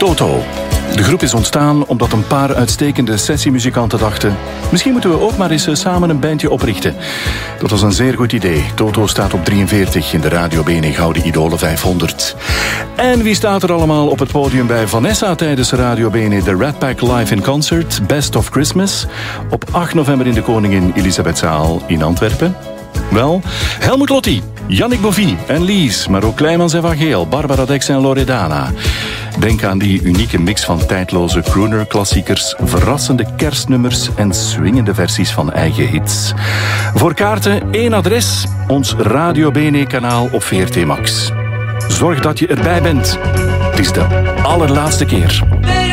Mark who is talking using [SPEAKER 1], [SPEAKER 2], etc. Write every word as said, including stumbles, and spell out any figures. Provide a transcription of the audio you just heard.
[SPEAKER 1] Toto. De groep is ontstaan omdat een paar uitstekende sessiemuzikanten dachten: misschien moeten we ook maar eens samen een bandje oprichten. Dat was een zeer goed idee. Toto staat op drieënveertig in de Radio B N Gouden Idolen vijfhonderd. En wie staat er allemaal op het podium bij Vanessa tijdens Radio B N de Rat Pack Live in Concert Best of Christmas op acht november in de Koningin Elisabethzaal in Antwerpen? Wel, Helmut Lotti, Yannick Bovie en Lies, maar ook Kleimans en Van Geel, Barbara Dex en Loredana. Denk aan die unieke mix van tijdloze crooner-klassiekers, verrassende kerstnummers en swingende versies van eigen hits. Voor kaarten één adres, ons Radio B N kanaal op V R T Max. Zorg dat je erbij bent. Het is de allerlaatste keer.